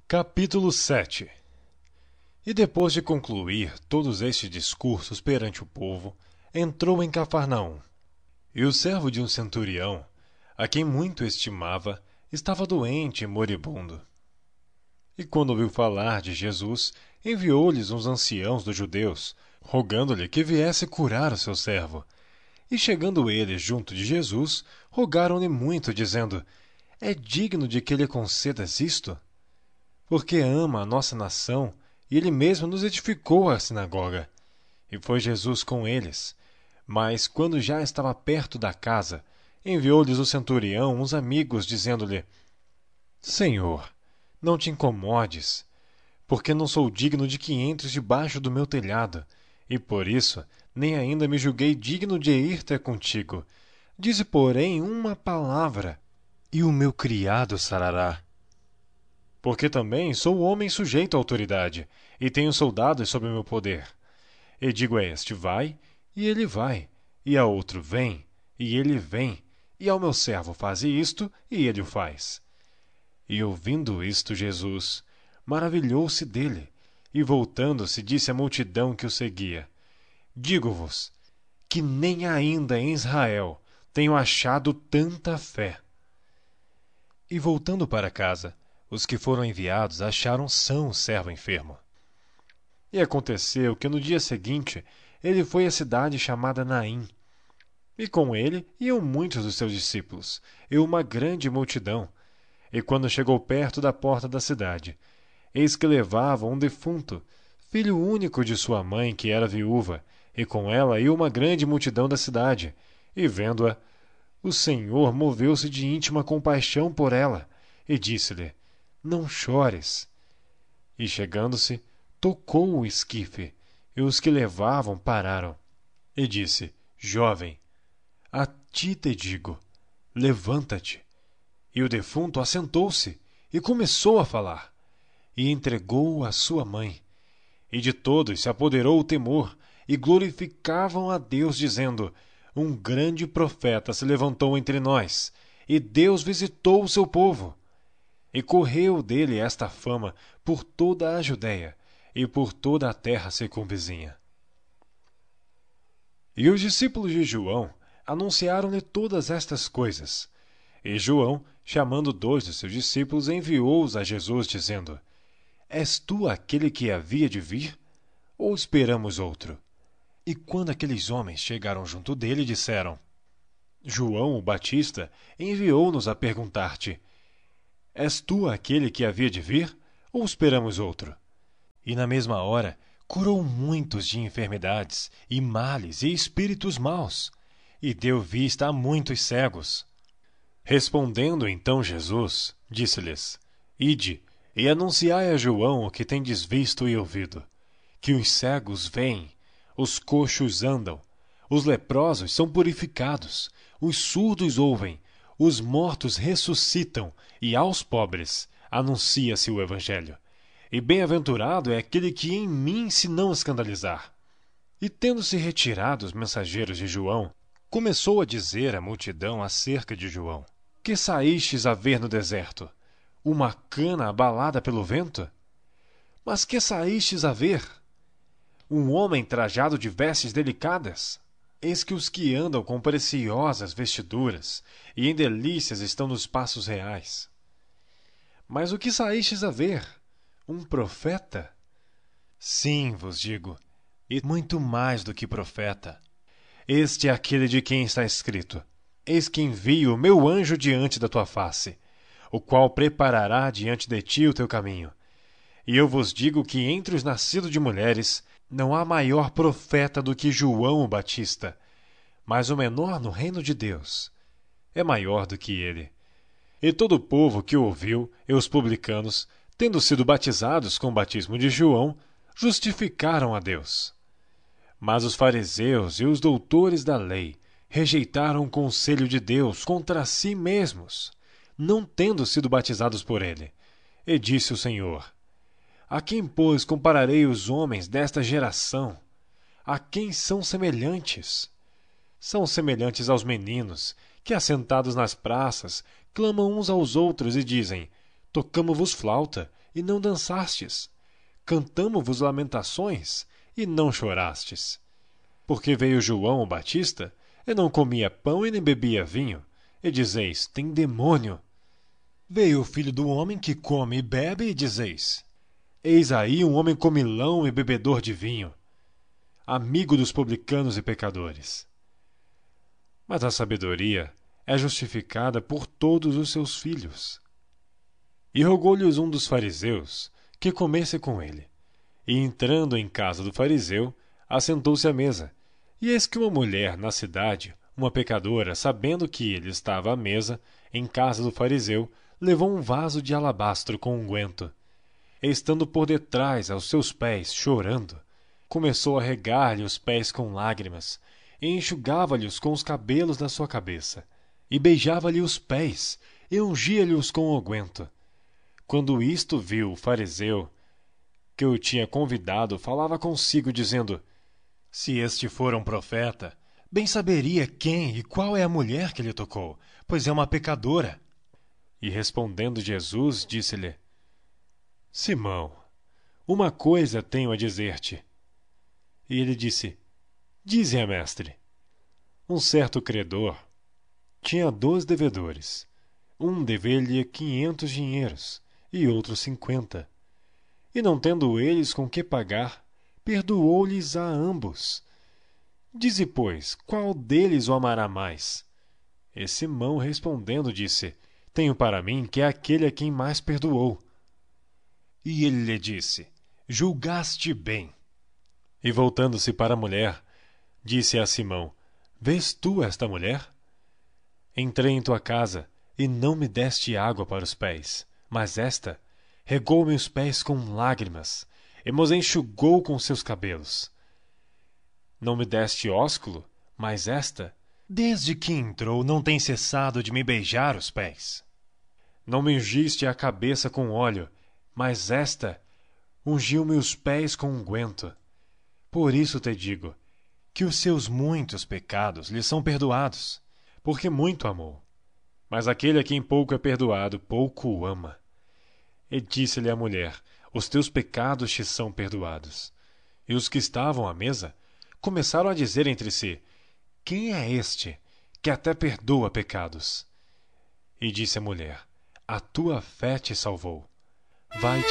Capítulo 7. E depois de concluir todos estes discursos perante o povo, entrou em Cafarnaum. E o servo de um centurião, a quem muito estimava, estava doente e moribundo. E quando ouviu falar de Jesus, enviou-lhes uns anciãos dos judeus, rogando-lhe que viesse curar o seu servo. E chegando eles junto de Jesus, rogaram-lhe muito, dizendo: É digno de que lhe concedas isto? Porque ama a nossa nação, e ele mesmo nos edificou a sinagoga. E foi Jesus com eles. Mas, quando já estava perto da casa, enviou-lhes o centurião uns amigos, dizendo-lhe: Senhor, não te incomodes, porque não sou digno de que entres debaixo do meu telhado, e por isso nem ainda me julguei digno de ir ter contigo. Dize, porém, uma palavra, e o meu criado sarará. Porque também sou homem sujeito à autoridade, e tenho soldados sob meu poder. E digo a este: vai, e ele vai, e a outro: vem, e ele vem, e ao meu servo: faze isto, e ele o faz. E ouvindo isto, Jesus maravilhou-se dele, e voltando-se disse à multidão que o seguia: Digo-vos que nem ainda em Israel tenho achado tanta fé. E voltando para casa, os que foram enviados acharam são o servo enfermo. E aconteceu que no dia seguinte ele foi à cidade chamada Naim. E com ele iam muitos dos seus discípulos, e uma grande multidão. E quando chegou perto da porta da cidade, eis que levavam um defunto, filho único de sua mãe, que era viúva, e com ela ia uma grande multidão da cidade. E vendo-a, o Senhor moveu-se de íntima compaixão por ela, e disse-lhe: Não chores. E chegando-se, tocou o esquife, e os que levavam pararam. E disse: Jovem, a ti te digo, levanta-te. E o defunto assentou-se, e começou a falar, e entregou-o à sua mãe. E de todos se apoderou o temor, e glorificavam a Deus, dizendo: Um grande profeta se levantou entre nós, e Deus visitou o seu povo. E correu dele esta fama por toda a Judéia e por toda a terra circunvizinha. E os discípulos de João anunciaram-lhe todas estas coisas. E João, chamando 2 de seus discípulos, enviou-os a Jesus, dizendo: És tu aquele que havia de vir? Ou esperamos outro? E quando aqueles homens chegaram junto dele, disseram: João o Batista enviou-nos a perguntar-te: És tu aquele que havia de vir, ou esperamos outro? E na mesma hora curou muitos de enfermidades, e males, e espíritos maus, e deu vista a muitos cegos. Respondendo então Jesus, disse-lhes: Ide, e anunciai a João o que tendes visto e ouvido, que os cegos veem, os coxos andam, os leprosos são purificados, os surdos ouvem, os mortos ressuscitam, e aos pobres anuncia-se o Evangelho. E bem-aventurado é aquele que em mim se não escandalizar. E tendo-se retirado os mensageiros de João, começou a dizer à multidão acerca de João: Que saístes a ver no deserto? Uma cana abalada pelo vento? Mas que saístes a ver? Um homem trajado de vestes delicadas? Eis que os que andam com preciosas vestiduras e em delícias estão nos passos reais. Mas o que saístes a ver? Um profeta? Sim, vos digo, e muito mais do que profeta. Este é aquele de quem está escrito: Eis que envio o meu anjo diante da tua face, o qual preparará diante de ti o teu caminho. E eu vos digo que entre os nascidos de mulheres não há maior profeta do que João o Batista, mas o menor no reino de Deus é maior do que ele. E todo o povo que o ouviu, e os publicanos, tendo sido batizados com o batismo de João, justificaram a Deus. Mas os fariseus e os doutores da lei rejeitaram o conselho de Deus contra si mesmos, não tendo sido batizados por ele. E disse o Senhor: A quem, pois, compararei os homens desta geração? A quem são semelhantes? São semelhantes aos meninos, que, assentados nas praças, clamam uns aos outros e dizem: Tocamo-vos flauta, e não dançastes? Cantamo-vos lamentações, e não chorastes? Porque veio João o Batista, e não comia pão e nem bebia vinho, e dizeis, tem demônio. Veio o Filho do Homem que come e bebe, e dizeis, eis aí um homem comilão e bebedor de vinho, amigo dos publicanos e pecadores. Mas a sabedoria é justificada por todos os seus filhos. E rogou-lhes um dos fariseus que comesse com ele. E entrando em casa do fariseu, assentou-se à mesa. E eis que uma mulher na cidade, uma pecadora, sabendo que ele estava à mesa, em casa do fariseu, levou um vaso de alabastro com unguento. E estando por detrás aos seus pés, chorando, começou a regar-lhe os pés com lágrimas, e enxugava-lhes com os cabelos da sua cabeça, e beijava-lhe os pés, e ungia-lhe-os com unguento. Quando isto viu o fariseu, que o tinha convidado, falava consigo, dizendo, se este for um profeta, bem saberia quem e qual é a mulher que lhe tocou, pois é uma pecadora. E respondendo Jesus, disse-lhe, Simão, uma coisa tenho a dizer-te. E ele disse, dize-a, mestre. Um certo credor tinha 2 devedores. Um devia-lhe 500 dinheiros e outro 50. E não tendo eles com que pagar, perdoou-lhes a ambos. Dize, pois, qual deles o amará mais? E Simão respondendo disse, tenho para mim que é aquele a quem mais perdoou. E ele lhe disse, julgaste bem. E voltando-se para a mulher, disse a Simão, vês tu esta mulher? Entrei em tua casa, e não me deste água para os pés, mas esta regou-me os pés com lágrimas, e mos enxugou com seus cabelos. Não me deste ósculo, mas esta, desde que entrou, não tem cessado de me beijar os pés. Não me ungiste a cabeça com óleo, mas esta ungiu-me os pés com unguento. Por isso te digo, que os seus muitos pecados lhe são perdoados, porque muito amou. Mas aquele a quem pouco é perdoado, pouco o ama. E disse-lhe a mulher, os teus pecados te são perdoados. E os que estavam à mesa começaram a dizer entre si, quem é este que até perdoa pecados? E disse a mulher, a tua fé te salvou. Vai